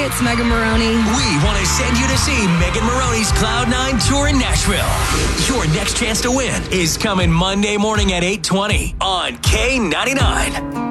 it's Megan Maroney. We want to send you to see Megan Maroney's Cloud9 tour in Nashville. Your next chance to win is coming Monday morning at 8:20 on K99.